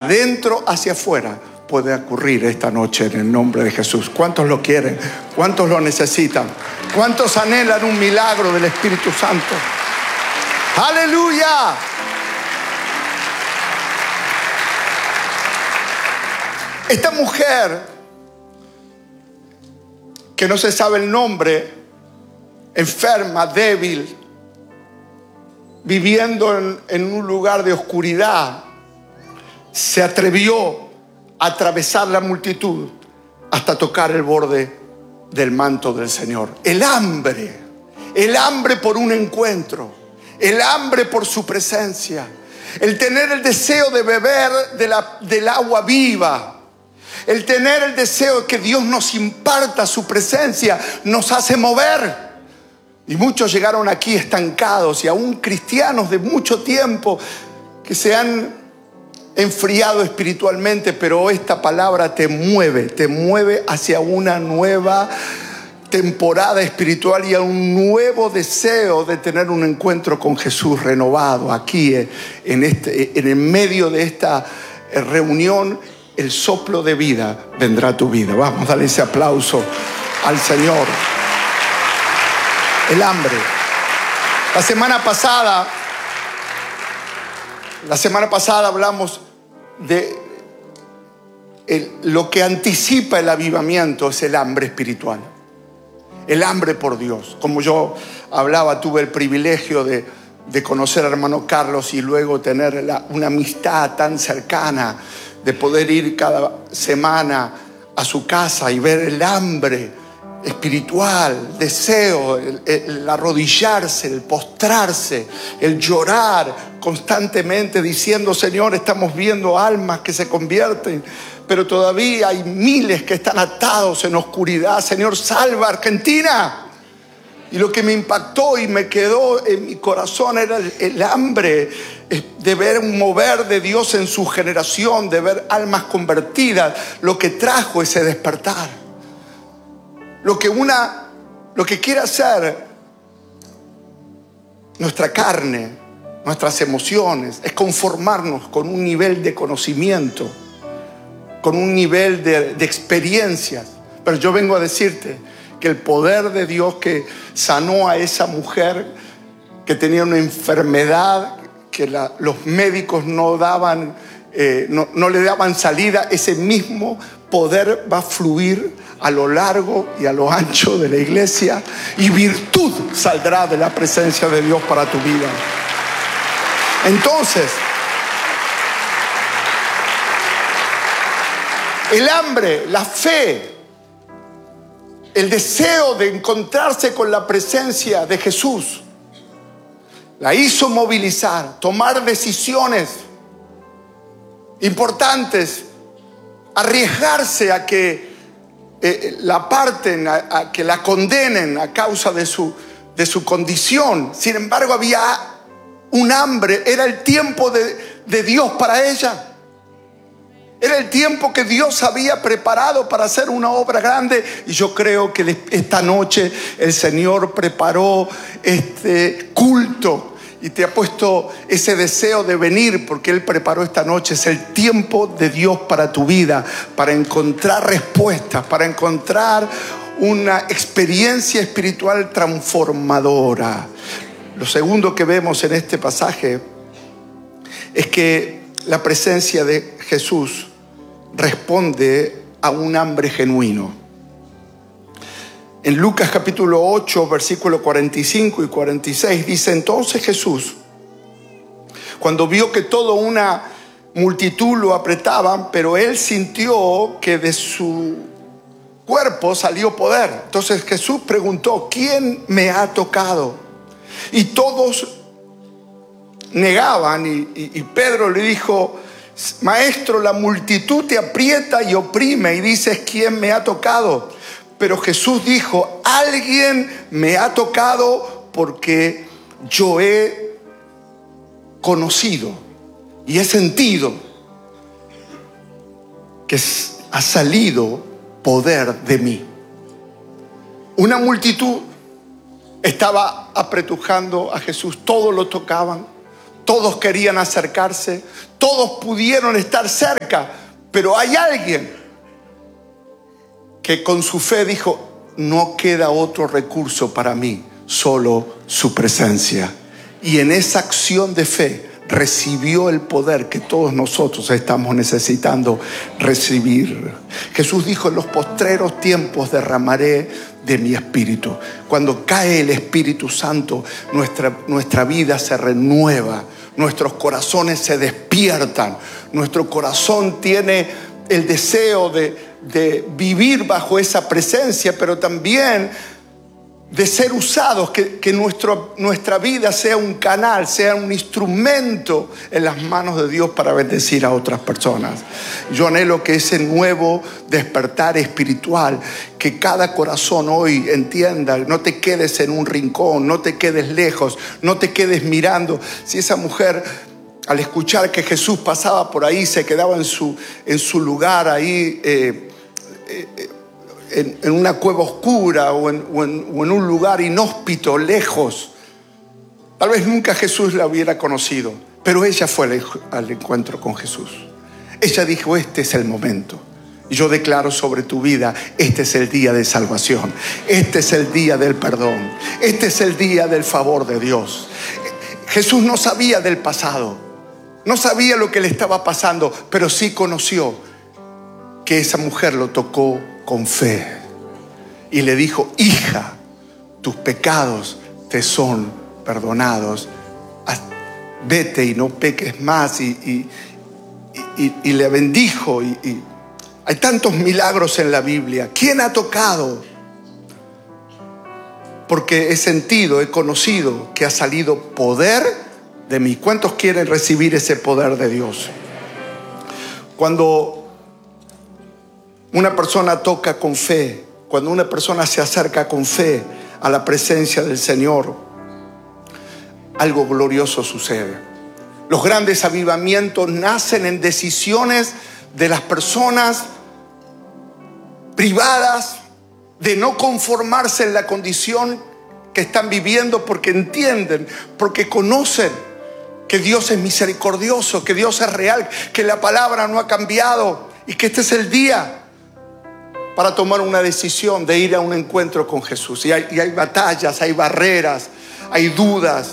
adentro hacia afuera, puede ocurrir esta noche en el nombre de Jesús. ¿Cuántos lo quieren? ¿Cuántos lo necesitan? ¿Cuántos anhelan un milagro del Espíritu Santo? ¡Aleluya! Esta mujer, que no se sabe el nombre, enferma, débil, viviendo en un lugar de oscuridad, se atrevió a atravesar la multitud hasta tocar el borde del manto del Señor. El hambre por un encuentro, el hambre por su presencia, el tener el deseo de beber del agua viva, el tener el deseo de que Dios nos imparta su presencia, nos hace mover. Y muchos llegaron aquí estancados, y aún cristianos de mucho tiempo que se han enfriado espiritualmente, pero esta palabra te mueve hacia una nueva temporada espiritual y a un nuevo deseo de tener un encuentro con Jesús renovado. Aquí en el medio de esta reunión, el soplo de vida vendrá a tu vida. Vamos a darle ese aplauso al Señor. El hambre. La semana pasada hablamos de lo que anticipa el avivamiento, es el hambre espiritual. El hambre por Dios. Como yo hablaba, tuve el privilegio de conocer al hermano Carlos y luego tener una amistad tan cercana, de poder ir cada semana a su casa y ver el hambre espiritual, deseo, el arrodillarse, el postrarse, el llorar constantemente diciendo: Señor, estamos viendo almas que se convierten, pero todavía hay miles que están atados en oscuridad. Señor, salva a Argentina. Y lo que me impactó y me quedó en mi corazón era el hambre de ver un mover de Dios en su generación, de ver almas convertidas, lo que trajo ese despertar. Lo que quiere hacer nuestra carne, nuestras emociones, es conformarnos con un nivel de conocimiento, con un nivel de experiencias. Pero yo vengo a decirte que el poder de Dios que sanó a esa mujer que tenía una enfermedad que los médicos no le daban salida, ese mismo poder va a fluir a lo largo y a lo ancho de la iglesia, y virtud saldrá de la presencia de Dios para tu vida. Entonces, el hambre, la fe, el deseo de encontrarse con la presencia de Jesús la hizo movilizar, tomar decisiones importantes, arriesgarse a que la aparten, a que la condenen a causa de su condición. Sin embargo, había un hambre, era el tiempo de Dios para ella. Era el tiempo que Dios había preparado para hacer una obra grande. Y yo creo que esta noche el Señor preparó este culto y te ha puesto ese deseo de venir, porque Él preparó esta noche. Es el tiempo de Dios para tu vida, para encontrar respuestas, para encontrar una experiencia espiritual transformadora. Lo segundo que vemos en este pasaje es que la presencia de Jesús responde a un hambre genuino. En Lucas capítulo 8, versículos 45 y 46 dice: entonces Jesús, cuando vio que toda una multitud lo apretaban, pero él sintió que de su cuerpo salió poder. Entonces Jesús preguntó: ¿quién me ha tocado? Y todos negaban, y Pedro le dijo: Maestro, la multitud te aprieta y oprime y dices: ¿quién me ha tocado? Pero Jesús dijo: alguien me ha tocado, porque yo he conocido y he sentido que ha salido poder de mí. Una multitud estaba apretujando a Jesús, todos lo tocaban, todos querían acercarse, todos pudieron estar cerca, pero hay alguien que con su fe dijo: no queda otro recurso para mí, solo su presencia. Y en esa acción de fe recibió el poder que todos nosotros estamos necesitando recibir. Jesús dijo: en los postreros tiempos derramaré de mi espíritu. Cuando cae el Espíritu Santo, nuestra vida se renueva, nuestros corazones se despiertan, nuestro corazón tiene el deseo de vivir bajo esa presencia, pero también de ser usados, que nuestra vida sea un canal, sea un instrumento en las manos de Dios para bendecir a otras personas. Yo anhelo que ese nuevo despertar espiritual, que cada corazón hoy entienda, no te quedes en un rincón, no te quedes lejos, no te quedes mirando. Si esa mujer, al escuchar que Jesús pasaba por ahí, se quedaba en su lugar ahí, en una cueva oscura o en un lugar inhóspito, lejos, tal vez nunca Jesús la hubiera conocido, pero ella fue al encuentro con Jesús. Ella dijo: este es el momento. Y yo declaro sobre tu vida: este es el día de salvación, este es el día del perdón, este es el día del favor de Dios. Jesús no sabía del pasado, no sabía lo que le estaba pasando, pero sí conoció que esa mujer lo tocó con fe y le dijo: hija, tus pecados te son perdonados, vete y no peques más. Y le bendijo. Y hay tantos milagros en la Biblia. ¿Quién ha tocado? Porque he sentido, he conocido que ha salido poder de mí. ¿Cuántos quieren recibir ese poder de Dios? Cuando una persona toca con fe, cuando una persona se acerca con fe a la presencia del Señor, algo glorioso sucede. Los grandes avivamientos nacen en decisiones de las personas privadas de no conformarse en la condición que están viviendo, porque entienden, porque conocen que Dios es misericordioso, que Dios es real, que la palabra no ha cambiado y que este es el día para tomar una decisión de ir a un encuentro con Jesús. Y hay batallas, hay barreras, hay dudas,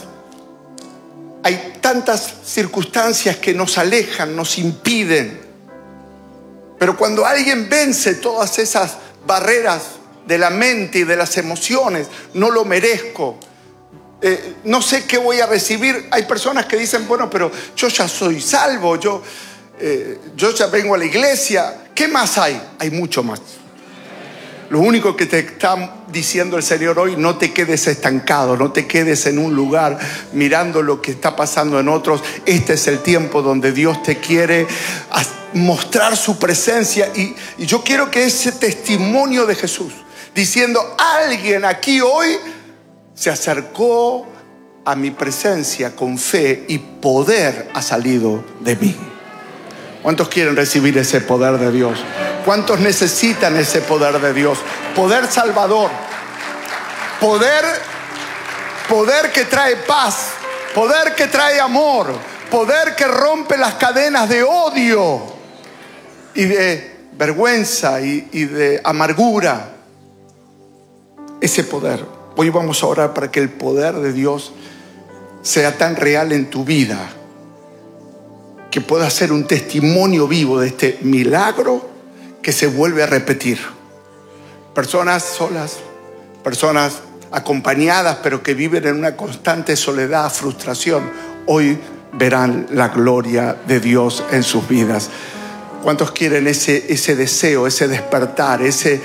hay tantas circunstancias que nos alejan, nos impiden. Pero cuando alguien vence todas esas barreras de la mente y de las emociones: no lo merezco, no sé qué voy a recibir. Hay personas que dicen: bueno, pero yo ya soy salvo, yo ya vengo a la iglesia. ¿Qué más hay? Hay mucho más. Lo único que te está diciendo el Señor hoy: no te quedes estancado, no te quedes en un lugar mirando lo que está pasando en otros. Este es el tiempo donde Dios te quiere mostrar su presencia. Y yo quiero que ese testimonio de Jesús, diciendo: alguien aquí hoy se acercó a mi presencia con fe y poder ha salido de mí. ¿Cuántos quieren recibir ese poder de Dios? ¿Cuántos necesitan ese poder de Dios? Poder salvador, poder que trae paz, poder que trae amor, poder que rompe las cadenas de odio y de vergüenza y de amargura. Ese poder. Hoy vamos a orar para que el poder de Dios sea tan real en tu vida que pueda ser un testimonio vivo de este milagro que se vuelve a repetir. Personas solas, personas acompañadas, pero que viven en una constante soledad, frustración, hoy verán la gloria de Dios en sus vidas. ¿Cuántos quieren ese deseo, ese despertar, ese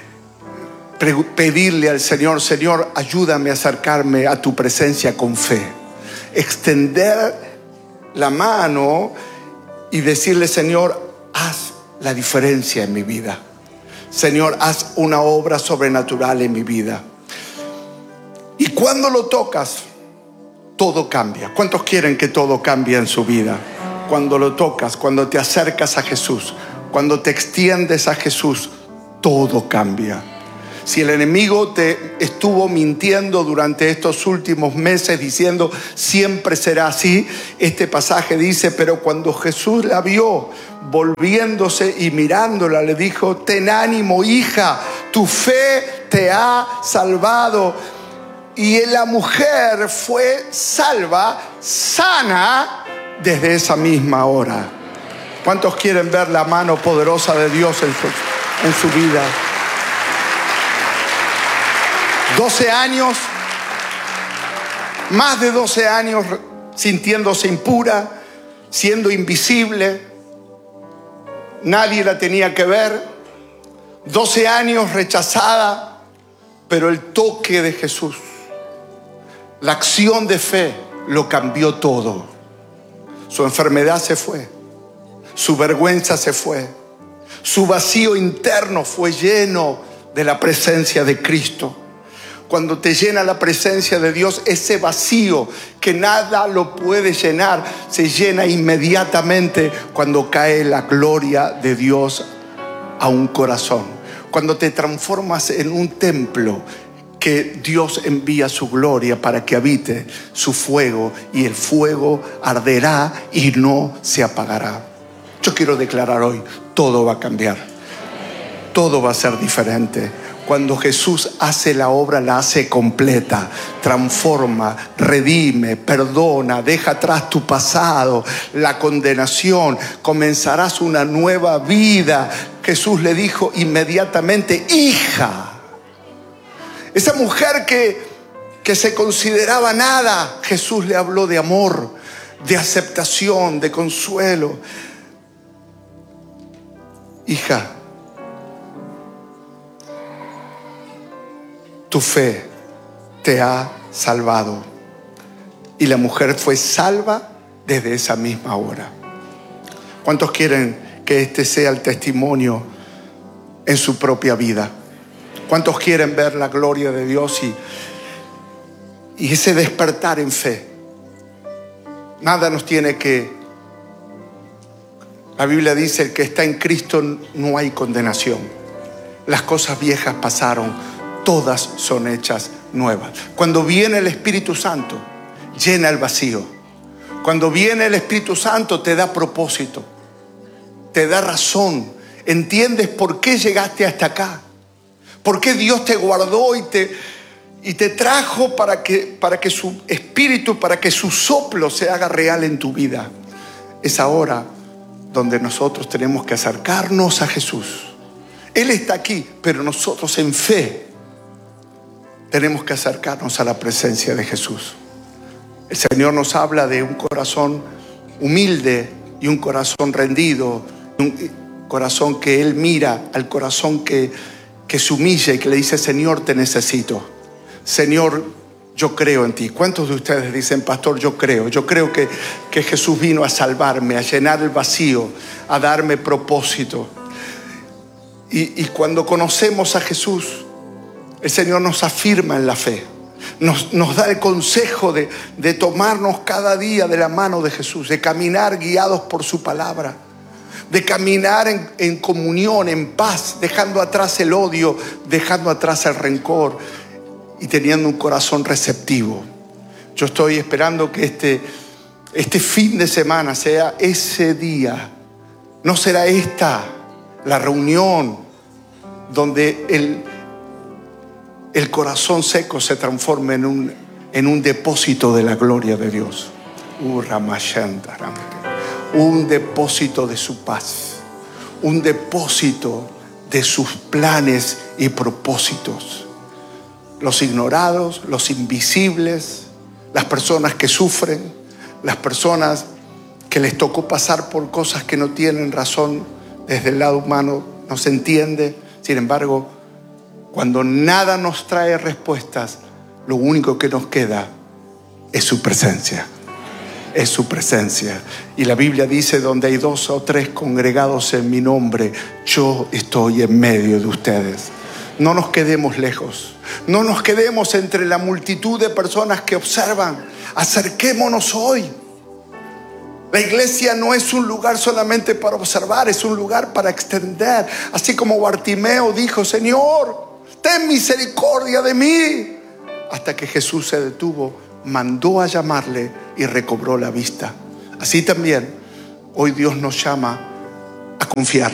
pedirle al Señor: Señor, ayúdame a acercarme a tu presencia con fe? Extender la mano y decirle: Señor, haz la diferencia en mi vida. Señor, haz una obra sobrenatural en mi vida. Y cuando lo tocas, todo cambia. ¿Cuántos quieren que todo cambie en su vida? Cuando lo tocas, cuando te acercas a Jesús, cuando te extiendes a Jesús, todo cambia. Si el enemigo te estuvo mintiendo durante estos últimos meses diciendo siempre será así, este pasaje dice: pero cuando Jesús la vio volviéndose y mirándola, le dijo: ten ánimo, hija, tu fe te ha salvado. Y la mujer fue salva, sana, desde esa misma hora. ¿Cuántos quieren ver la mano poderosa de Dios en su vida? 12 años, más de 12 años sintiéndose impura, siendo invisible, nadie la tenía que ver, 12 años rechazada, pero el toque de Jesús, la acción de fe, lo cambió todo. Su enfermedad se fue, su vergüenza se fue, su vacío interno fue lleno de la presencia de Cristo. Cuando te llena la presencia de Dios, ese vacío que nada lo puede llenar, se llena inmediatamente cuando cae la gloria de Dios a un corazón. Cuando te transformas en un templo que Dios envía su gloria para que habite su fuego, y el fuego arderá y no se apagará. Yo quiero declarar hoy, todo va a cambiar. Todo va a ser diferente. Cuando Jesús hace la obra, la hace completa, transforma, redime, perdona, deja atrás tu pasado, la condenación, comenzarás una nueva vida. Jesús le dijo inmediatamente: hija. Esa mujer que se consideraba nada, Jesús le habló de amor, de aceptación, de consuelo. Hija, tu fe te ha salvado. Y la mujer fue salva desde esa misma hora. ¿Cuántos quieren que este sea el testimonio en su propia vida? ¿Cuántos quieren ver la gloria de Dios y ese despertar en fe? Nada nos tiene que... La Biblia dice: el que está en Cristo no hay condenación. Las cosas viejas pasaron, todas son hechas nuevas. Cuando viene el Espíritu Santo, llena el vacío. Cuando viene el Espíritu Santo, te da propósito, te da razón. Entiendes por qué llegaste hasta acá, por qué Dios te guardó y te trajo para que su Espíritu, para que su soplo se haga real en tu vida. Es ahora donde nosotros tenemos que acercarnos a Jesús. Él está aquí, pero nosotros en fe tenemos que acercarnos a la presencia de Jesús. El Señor nos habla de un corazón humilde y un corazón rendido, un corazón que Él mira, al corazón que se humilla y que le dice: Señor, te necesito. Señor, yo creo en ti. ¿Cuántos de ustedes dicen: pastor, yo creo que Jesús vino a salvarme, a llenar el vacío, a darme propósito? Y cuando conocemos a Jesús, el Señor nos afirma en la fe, nos da el consejo de tomarnos cada día de la mano de Jesús, de caminar guiados por su palabra, de caminar en comunión, en paz, dejando atrás el odio, dejando atrás el rencor y teniendo un corazón receptivo. Yo estoy esperando que este fin de semana sea ese día. No será esta la reunión donde el corazón seco se transforme en un depósito de la gloria de Dios. Un depósito de su paz, un depósito de sus planes y propósitos. Los ignorados, los invisibles, las personas que sufren, las personas que les tocó pasar por cosas que no tienen razón desde el lado humano, no se entiende. Sin embargo, cuando nada nos trae respuestas, lo único que nos queda es su presencia. Es su presencia. Y la Biblia dice: donde hay 2 o 3 congregados en mi nombre, yo estoy en medio de ustedes. No nos quedemos lejos. No nos quedemos entre la multitud de personas que observan. Acerquémonos hoy. La iglesia no es un lugar solamente para observar, es un lugar para extender. Así como Bartimeo dijo: Señor, ten misericordia de mí. Hasta que Jesús se detuvo, mandó a llamarle y recobró la vista. Así también, hoy Dios nos llama a confiar.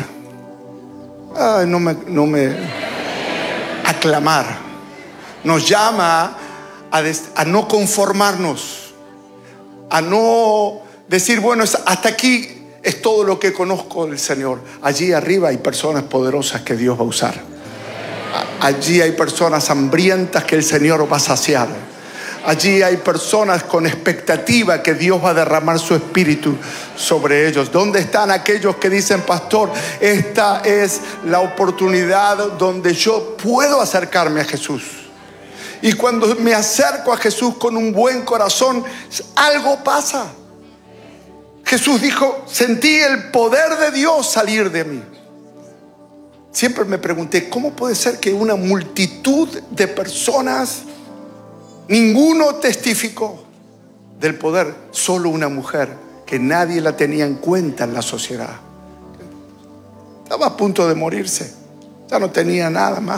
A clamar. Nos llama a no conformarnos, a no decir, bueno, hasta aquí es todo lo que conozco del Señor. Allí arriba hay personas poderosas que Dios va a usar. Allí hay personas hambrientas que el Señor va a saciar. Allí hay personas con expectativa que Dios va a derramar su espíritu sobre ellos. ¿Dónde están aquellos que dicen, pastor, esta es la oportunidad donde yo puedo acercarme a Jesús? Y cuando me acerco a Jesús con un buen corazón, algo pasa. Jesús dijo, sentí el poder de Dios salir de mí. Siempre me pregunté, ¿cómo puede ser que una multitud de personas, ninguno testificó del poder? Solo una mujer que nadie la tenía en cuenta en la sociedad. Estaba a punto de morirse. Ya no tenía nada más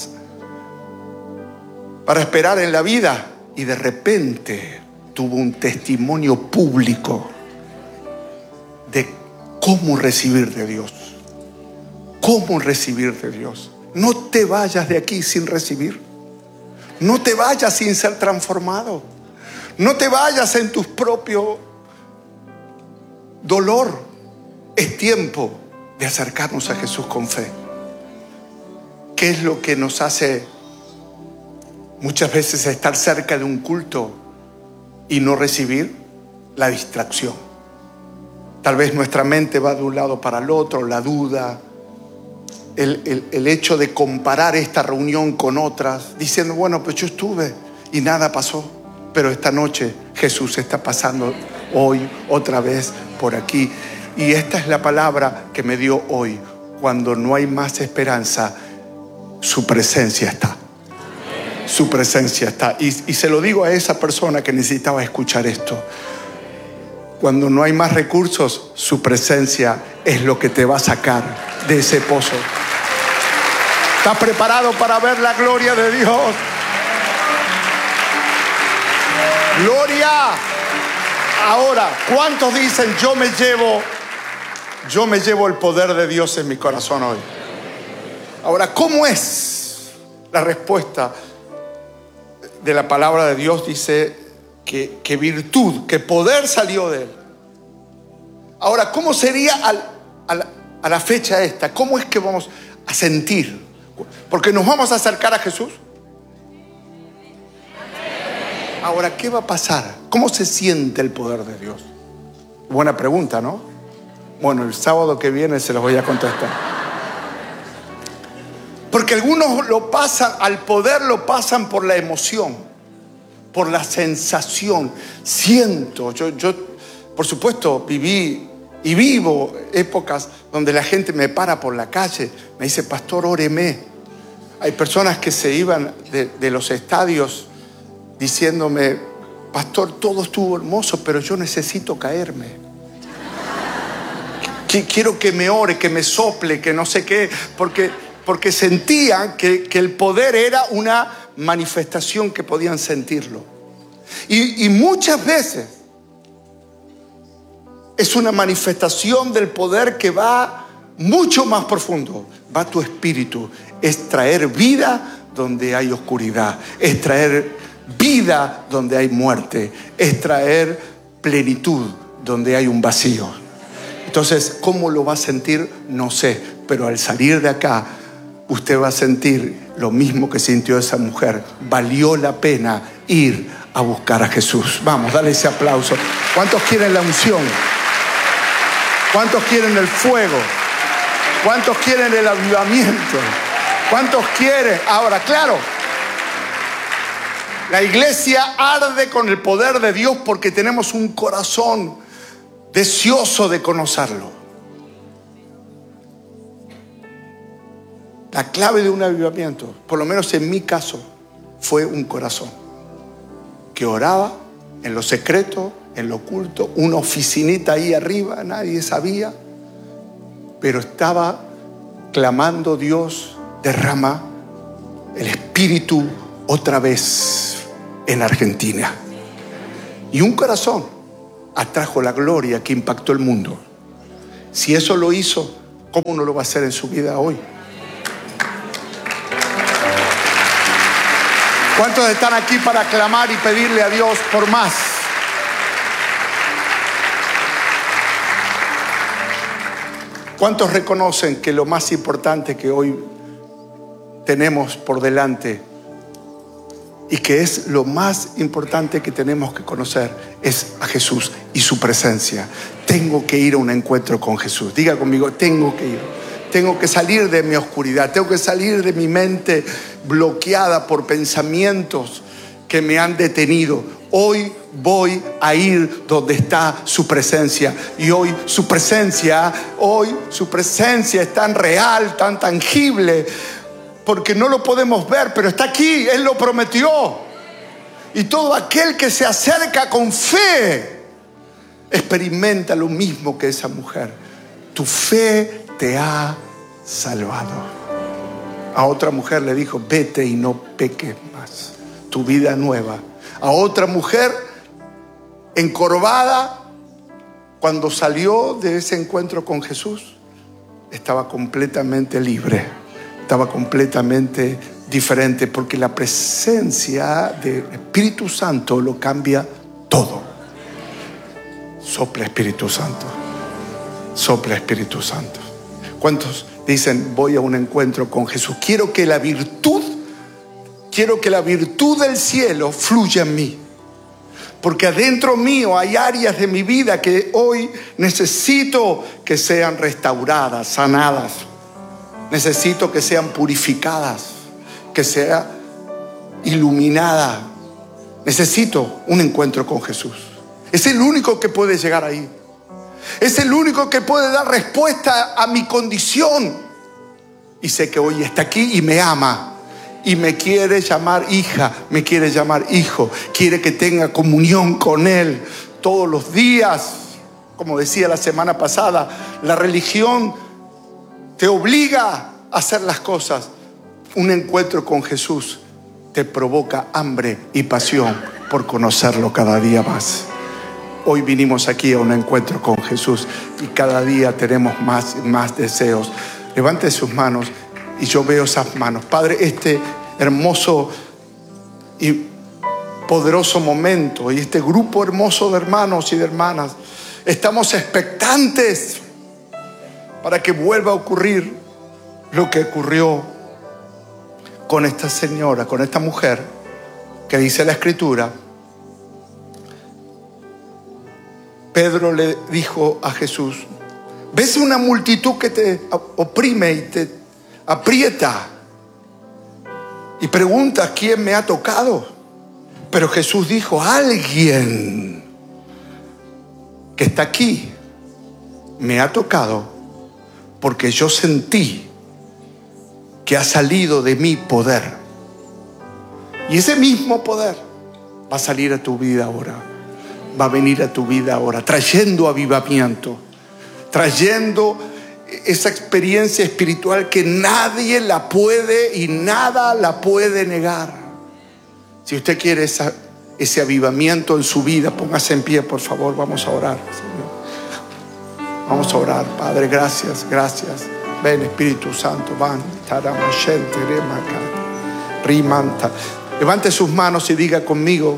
para esperar en la vida. Y de repente tuvo un testimonio público de cómo recibir de Dios. ¿Cómo recibir de Dios? No te vayas de aquí sin recibir. No te vayas sin ser transformado. No te vayas en tu propio dolor. Es tiempo de acercarnos a Jesús con fe. ¿Qué es lo que nos hace muchas veces estar cerca de un culto y no recibir? La distracción. Tal vez nuestra mente va de un lado para el otro, la duda, el hecho de comparar esta reunión con otras, diciendo, bueno, pues yo estuve y nada pasó, pero esta noche Jesús está pasando hoy otra vez por aquí. Y esta es la palabra que me dio hoy. Cuando no hay más esperanza, su presencia está. Su presencia está. Y se lo digo a esa persona que necesitaba escuchar esto. Cuando no hay más recursos, su presencia es lo que te va a sacar de ese pozo. ¿Estás preparado para ver la gloria de Dios? ¡Gloria! Ahora, ¿cuántos dicen, yo me llevo el poder de Dios en mi corazón hoy? Ahora, ¿cómo es la respuesta de la palabra de Dios? Dice que virtud, que poder salió de él. Ahora, ¿cómo sería a la fecha esta? ¿Cómo es que vamos a sentir? Porque nos vamos a acercar a Jesús. Ahora, ¿qué va a pasar? ¿Cómo se siente el poder de Dios? Buena pregunta, ¿no? Bueno, el sábado que viene se los voy a contestar. Porque algunos lo pasan, al poder lo pasan por la emoción, por la sensación. Siento, yo por supuesto viví y vivo épocas donde la gente me para por la calle, me dice, pastor, óreme. Hay personas que se iban de los estadios diciéndome, pastor, todo estuvo hermoso, pero yo necesito caerme. Quiero que me ore, que me sople, que no sé qué, porque sentían que el poder era una manifestación que podían sentirlo. Y muchas veces es una manifestación del poder que va mucho más profundo. Va a tu espíritu. Es traer vida donde hay oscuridad. Es traer vida donde hay muerte. Es traer plenitud donde hay un vacío. Entonces, ¿cómo lo va a sentir? No sé. Pero al salir de acá, usted va a sentir lo mismo que sintió esa mujer. Valió la pena ir a buscar a Jesús. Vamos, dale ese aplauso. ¿Cuántos quieren la unción? ¿Cuántos quieren el fuego? ¿Cuántos quieren el avivamiento? ¿Cuántos quieren? Ahora, claro, la iglesia arde con el poder de Dios porque tenemos un corazón deseoso de conocerlo. La clave de un avivamiento, por lo menos en mi caso, fue un corazón que oraba en lo secreto, en lo oculto, una oficinita ahí arriba, nadie sabía, pero estaba clamando, Dios, derrama el Espíritu otra vez en Argentina. Y un corazón atrajo la gloria que impactó el mundo. Si eso lo hizo, ¿cómo no lo va a hacer en su vida hoy? ¿Cuántos están aquí para clamar y pedirle a Dios por más? ¿Cuántos reconocen que lo más importante que hoy tenemos por delante y que es lo más importante que tenemos que conocer es a Jesús y su presencia? Tengo que ir a un encuentro con Jesús. Diga conmigo, tengo que ir. Tengo que salir de mi oscuridad, tengo que salir de mi mente bloqueada por pensamientos que me han detenido. Hoy voy a ir donde está su presencia. Y hoy su presencia es tan real, tan tangible, porque no lo podemos ver, pero está aquí, Él lo prometió. Y todo aquel que se acerca con fe experimenta lo mismo que esa mujer. Tu fe te ha salvado. A otra mujer le dijo, vete y no peques más. Tu vida nueva. A otra mujer encorvada, cuando salió de ese encuentro con Jesús, estaba completamente libre, estaba completamente diferente, porque la presencia del Espíritu Santo lo cambia todo. Sopla Espíritu Santo, sopla Espíritu Santo. ¿Cuántos dicen, voy a un encuentro con Jesús? Quiero que la virtud del cielo fluya en mí. Porque adentro mío hay áreas de mi vida que hoy necesito que sean restauradas, sanadas. Necesito que sean purificadas, que sea iluminada. Necesito un encuentro con Jesús. Es el único que puede llegar ahí. Es el único que puede dar respuesta a mi condición. Y sé que hoy está aquí y me ama. Y me quiere llamar hija, me quiere llamar hijo. Quiere que tenga comunión con Él todos los días. Como decía la semana pasada, la religión te obliga a hacer las cosas. Un encuentro con Jesús te provoca hambre y pasión por conocerlo cada día más. Hoy vinimos aquí a un encuentro con Jesús y cada día tenemos más y más deseos. Levante sus manos y yo veo esas manos. Padre, este hermoso y poderoso momento y este grupo hermoso de hermanos y de hermanas, estamos expectantes para que vuelva a ocurrir lo que ocurrió con esta señora, con esta mujer, que dice la Escritura. Pedro le dijo a Jesús, ¿ves una multitud que te oprime y te aprieta? Y preguntas, ¿quién me ha tocado? Pero Jesús dijo, alguien que está aquí me ha tocado, porque yo sentí que ha salido de mi poder. Y ese mismo poder va a salir a tu vida ahora. Va a venir a tu vida ahora, trayendo avivamiento, trayendo esa experiencia espiritual que nadie la puede y nada la puede negar. Si usted quiere ese avivamiento en su vida, póngase en pie, por favor. Vamos a orar, Señor. Vamos a orar. Padre, gracias, gracias. Ven, Espíritu Santo, van. Levante sus manos y diga conmigo,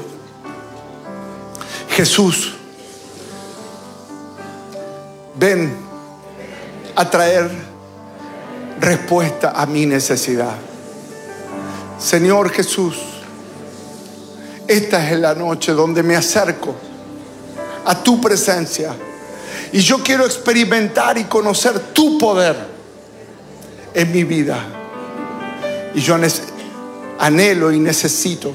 Jesús, ven a traer respuesta a mi necesidad. Señor Jesús, esta es la noche donde me acerco a tu presencia y yo quiero experimentar y conocer tu poder en mi vida. Y yo anhelo y necesito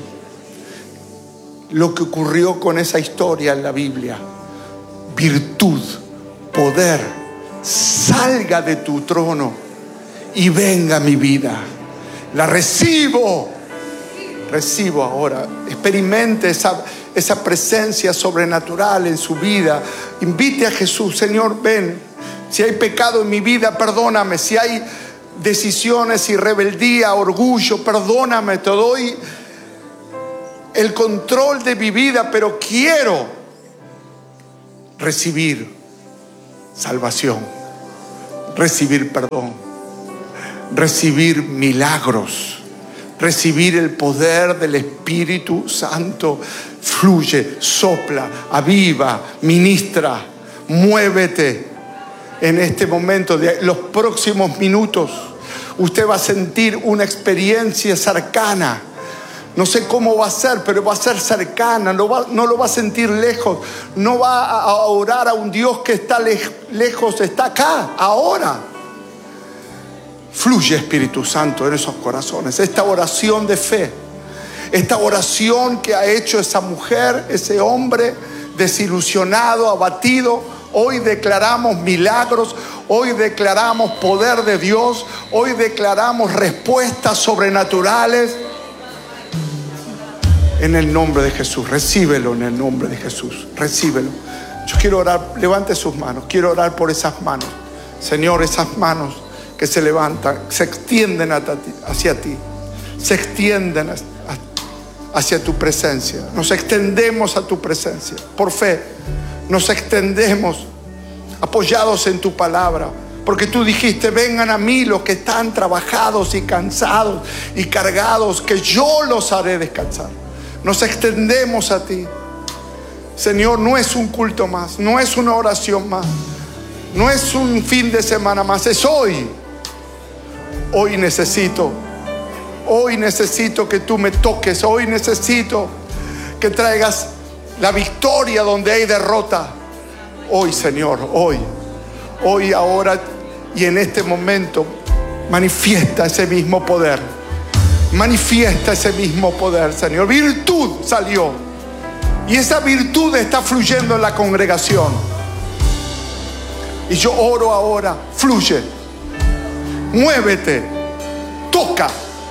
lo que ocurrió con esa historia en la Biblia. Virtud, poder, salga de tu trono y venga a mi vida. La recibo ahora. Experimente esa presencia sobrenatural en su vida. Invite a Jesús, Señor, ven. Si hay pecado en mi vida, perdóname. Si hay decisiones y rebeldía, orgullo. Perdóname, te doy el control de mi vida, pero quiero recibir salvación, recibir perdón, recibir milagros, recibir el poder del Espíritu Santo. Fluye, sopla, aviva, ministra, muévete en este momento. De los próximos minutos usted va a sentir una experiencia cercana. No sé cómo va a ser, pero va a ser cercana. No lo va a sentir lejos. No va a orar a un Dios que está lejos, está acá, ahora. Fluye, Espíritu Santo, en esos corazones. Esta oración de fe, esta oración que ha hecho esa mujer, ese hombre desilusionado, abatido. Hoy declaramos milagros, hoy declaramos poder de Dios, hoy declaramos respuestas sobrenaturales. En el nombre de Jesús, recíbelo en el nombre de Jesús, recíbelo. Yo quiero orar, levante sus manos, quiero orar por esas manos. Señor, esas manos que se levantan, se extienden hacia ti, se extienden hacia tu presencia. Nos extendemos a tu presencia, por fe, nos extendemos apoyados en tu palabra. Porque tú dijiste: vengan a mí los que están trabajados y cansados y cargados, que yo los haré descansar. Nos extendemos a ti, Señor. No es un culto más, no es una oración más, no es un fin de semana más, es hoy. Hoy necesito que tú me toques. Hoy necesito que traigas la victoria donde hay derrota. Hoy, Señor, hoy, ahora y en este momento, manifiesta ese mismo poder. Manifiesta ese mismo poder, Señor. Virtud salió, y esa virtud está fluyendo en la congregación. Y yo oro ahora: fluye, muévete, toca.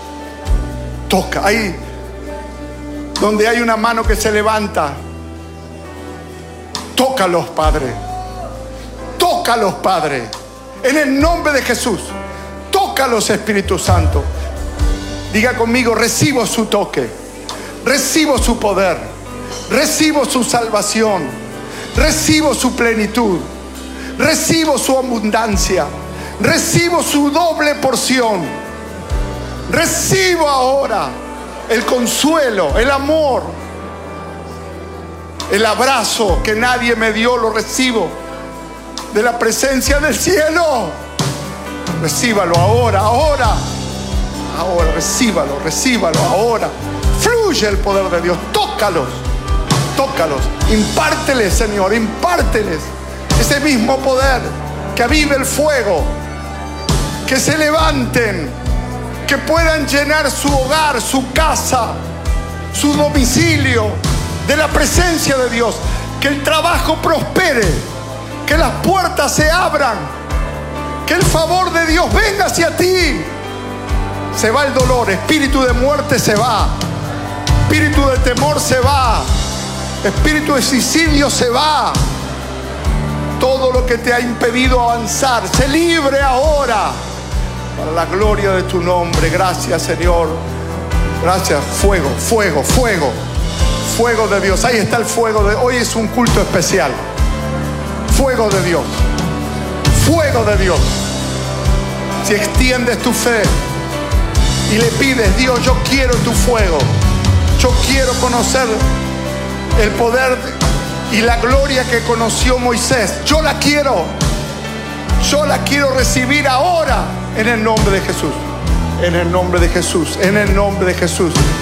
Ahí donde hay una mano que se levanta, tócalos, Padre. Tócalos, Padre, en el nombre de Jesús. Tócalos, Espíritu Santo. Diga conmigo: recibo su toque, recibo su poder, recibo su salvación, recibo su plenitud, recibo su abundancia, recibo su doble porción. Recibo ahora el consuelo, el amor, el abrazo que nadie me dio. Lo recibo de la presencia del cielo. Recíbalo ahora, recíbalo ahora. Fluye el poder de Dios. Tócalos. Impárteles, Señor, impárteles ese mismo poder, que avive el fuego, que se levanten, que puedan llenar su hogar, su casa, su domicilio de la presencia de Dios. Que el trabajo prospere, que las puertas se abran, que el favor de Dios venga hacia ti. Se va el dolor, espíritu de muerte se va, espíritu de temor se va, espíritu de suicidio se va. Todo lo que te ha impedido avanzar se libre ahora, para la gloria de tu nombre. Gracias, Señor. Gracias. Fuego de Dios. Ahí está el fuego de hoy. Es un culto especial. Fuego de Dios. Si extiendes tu fe y le pides: Dios, yo quiero tu fuego, yo quiero conocer el poder y la gloria que conoció Moisés. Yo la quiero recibir ahora, en el nombre de Jesús. En el nombre de Jesús.